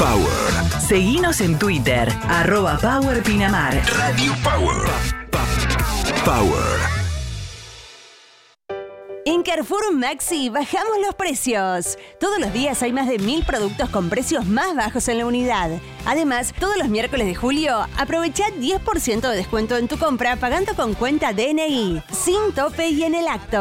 Power. Seguinos en Twitter, @PowerPinamar. Radio Power. Power. En Carrefour Maxi bajamos los precios. Todos los días hay más de 1000 productos con precios más bajos en la unidad. Además, todos los miércoles de julio, aprovecha 10% de descuento en tu compra pagando con cuenta DNI, sin tope y en el acto.